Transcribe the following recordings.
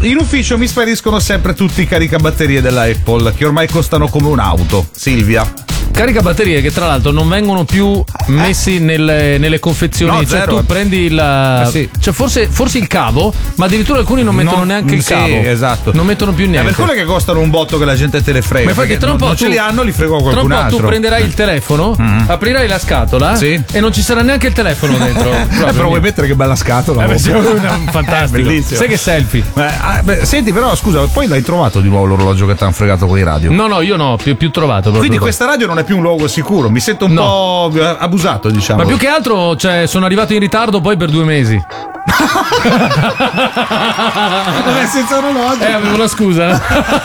in ufficio mi spariscono sempre tutti i caricabatterie della Apple, che ormai costano come un'auto. Silvia. Caricabatterie che tra l'altro non vengono più messi nelle confezioni, No, cioè zero. tu prendi il sì. cioè forse il cavo, ma addirittura alcuni non mettono neanche il sì, cavo. esatto. Non mettono più È niente. per quello che costano un botto che la gente te le frega. Ma infatti perché tra un po' non ce li hanno, li frego a tra qualcun un po' altro. tu prenderai il telefono, aprirai la scatola Sì. e non ci sarà neanche il telefono dentro. Però vuoi mettere che bella scatola? Fantastico. Bellissimo. Sai che selfie? Senti, però scusa, poi l'hai trovato di nuovo l'orologio che ti hanno fregato con i radio? No, io no, più trovato. Proprio. Quindi questa radio non è più un luogo sicuro. Mi sento un po' abusato, diciamo. Ma più che altro, cioè, sono arrivato in ritardo poi per 2 mesi. Vabbè, senza orologio. Avevo una scusa.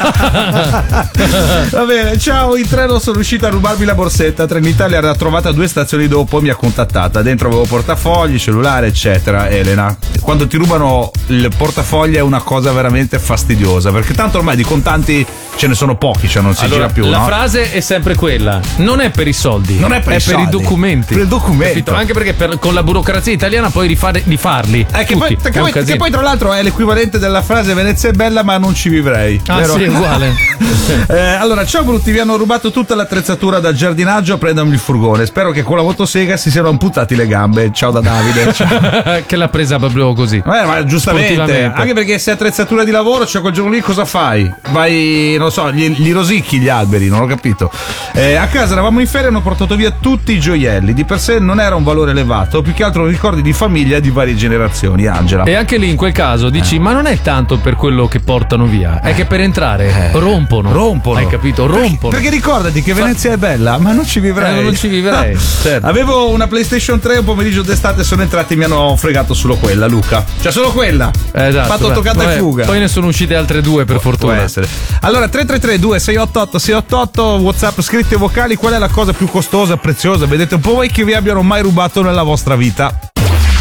Va bene, ciao, in treno sono riuscito a rubarmi la borsetta. Trenitalia l'ha trovata 2 stazioni dopo, mi ha contattata. Dentro avevo portafogli, cellulare, eccetera. Elena, quando ti rubano il portafogli è una cosa veramente fastidiosa, perché tanto ormai di contanti ce ne sono pochi, cioè non si gira più. La no? frase è sempre quella: non è per i soldi, Non è per i soldi. i documenti. Per il documento. Capito? Anche perché con la burocrazia italiana puoi rifarli. Che poi, che poi tra l'altro è l'equivalente della frase Venezia è bella ma non ci vivrei. Ah, vero? sì, uguale. Allora, ciao brutti, vi hanno rubato tutta l'attrezzatura da giardinaggio a prendermi il furgone. Spero che con la motosega si siano amputati le gambe. Ciao da Davide. Ciao. Che l'ha presa proprio così. Ma giustamente, Sportivamente. anche perché se attrezzatura di lavoro, cioè quel giorno lì cosa fai? Vai, non so, gli rosicchi gli alberi, non ho capito. A casa eravamo in ferie e hanno portato via tutti i gioielli. Di per sé non era un valore elevato, più che altro ricordi di famiglia di varie generazioni. Angela. E anche lì in quel caso dici: ma non è tanto per quello che portano via, è che per entrare rompono. Hai capito? Rompono. Perché ricordati che Venezia è bella, ma non ci vivrei. Non ci vivrei. Certo. Avevo una PlayStation 3 un pomeriggio d'estate, sono entrati e mi hanno fregato solo quella, Luca. Cioè solo quella. Esatto. Fatto toccata e fuga. Poi ne sono uscite altre 2 per fortuna. Può essere. Allora 333-2688-688 WhatsApp scritti e vocali, qual è la cosa più costosa, preziosa, vedete un po' voi che vi abbiano mai rubato nella vostra vita?